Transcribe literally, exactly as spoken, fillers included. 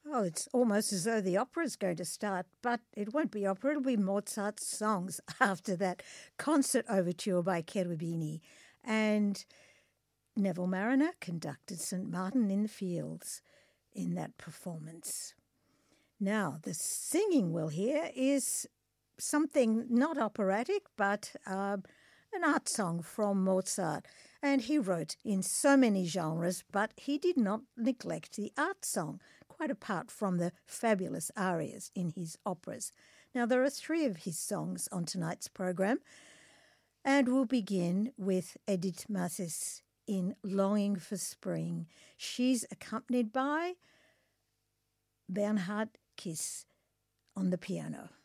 Oh, it's almost as though the opera is going to start, but it won't be opera, it'll be Mozart's songs after that concert overture by Cherubini. And Neville Marriner conducted Saint Martin in the Fields in that performance. Now, the singing we'll hear is something not operatic, but uh, an art song from Mozart. And he wrote in so many genres, but he did not neglect the art song, quite apart from the fabulous arias in his operas. Now, there are three of his songs on tonight's program, and we'll begin with Edith Mathis in Longing for Spring. She's accompanied by Bernhard Kiss on the piano.